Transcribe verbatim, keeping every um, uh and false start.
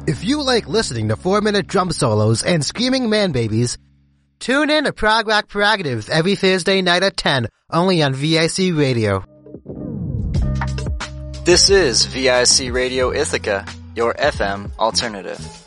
If you like listening to four-minute drum solos and screaming man babies, tune in to Prog Rock Prerogatives every Thursday night at ten, only on V I C Radio. This is V I C Radio Ithaca, your F M alternative.